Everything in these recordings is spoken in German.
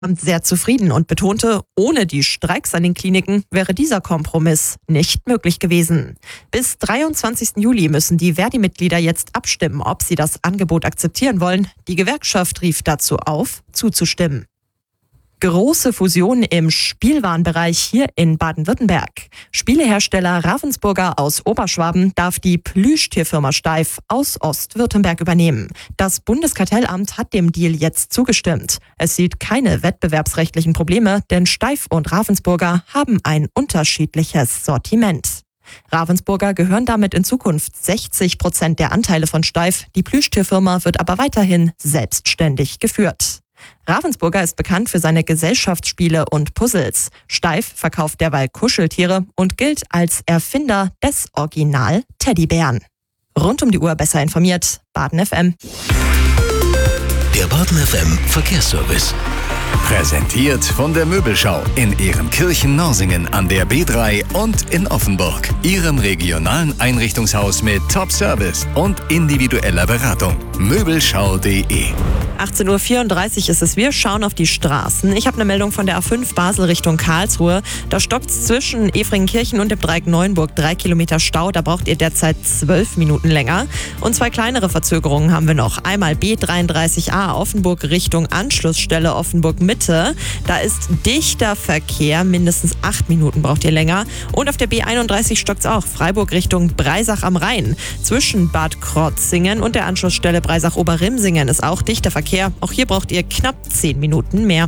sehr zufrieden und betonte, ohne die Streiks an den Kliniken wäre dieser Kompromiss nicht möglich gewesen. Bis 23. Juli müssen die Verdi-Mitglieder jetzt abstimmen, ob sie das Angebot akzeptieren wollen. Die Gewerkschaft rief dazu auf, zuzustimmen. Große Fusion im Spielwarenbereich hier in Baden-Württemberg. Spielehersteller Ravensburger aus Oberschwaben darf die Plüschtierfirma Steiff aus Ostwürttemberg übernehmen. Das Bundeskartellamt hat dem Deal jetzt zugestimmt. Es sieht keine wettbewerbsrechtlichen Probleme, denn Steiff und Ravensburger haben ein unterschiedliches Sortiment. Ravensburger gehören damit in Zukunft 60% der Anteile von Steiff. Die Plüschtierfirma wird aber weiterhin selbstständig geführt. Ravensburger ist bekannt für seine Gesellschaftsspiele und Puzzles. Steiff verkauft derweil Kuscheltiere und gilt als Erfinder des Original-Teddybären. Rund um die Uhr besser informiert, Baden FM. Der Baden FM Verkehrsservice. Präsentiert von der Möbelschau in Ehrenkirchen-Norsingen an der B3 und in Offenburg. Ihrem regionalen Einrichtungshaus mit Top-Service und individueller Beratung. Möbelschau.de. 18.34 Uhr ist es. Wir schauen auf die Straßen. Ich habe eine Meldung von der A5 Basel Richtung Karlsruhe. Da stockt es zwischen Efringkirchen und dem Dreieck Neuenburg 3 Kilometer Stau. Da braucht ihr derzeit 12 Minuten länger. Und 2 kleinere Verzögerungen haben wir noch. Einmal B33a Offenburg Richtung Anschlussstelle Offenburg Mitte. Da ist dichter Verkehr. Mindestens 8 Minuten braucht ihr länger. Und auf der B31 stockt es auch. Freiburg Richtung Breisach am Rhein. Zwischen Bad Krotzingen und der Anschlussstelle Breisach-Oberrimsingen ist auch dichter Verkehr. Auch hier braucht ihr knapp 10 Minuten mehr.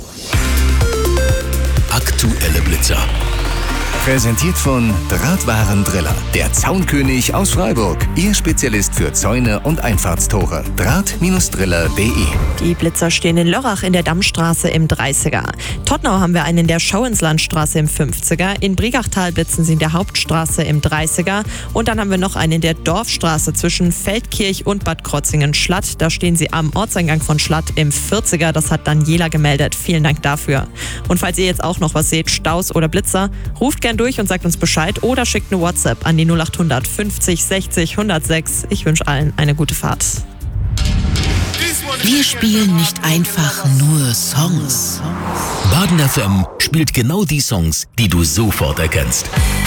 Aktuelle Blitzer. Präsentiert von Drahtwarendriller, der Zaunkönig aus Freiburg. Ihr Spezialist für Zäune und Einfahrtstore. Draht-driller.de. Die Blitzer stehen in Lörrach in der Dammstraße im 30er. Todtnau haben wir einen in der Schauinslandstraße im 50er. In Brigachtal blitzen sie in der Hauptstraße im 30er. Und dann haben wir noch einen in der Dorfstraße zwischen Feldkirch und Bad Krotzingen-Schlatt. Da stehen sie am Ortseingang von Schlatt im 40er. Das hat Daniela gemeldet. Vielen Dank dafür. Und falls ihr jetzt auch noch was seht, Staus oder Blitzer, ruft gerne durch und sagt uns Bescheid oder schickt eine WhatsApp an die 0800 50 60 106. Ich wünsche allen eine gute Fahrt. Wir spielen nicht einfach nur Songs. Baden FM spielt genau die Songs, die du sofort erkennst.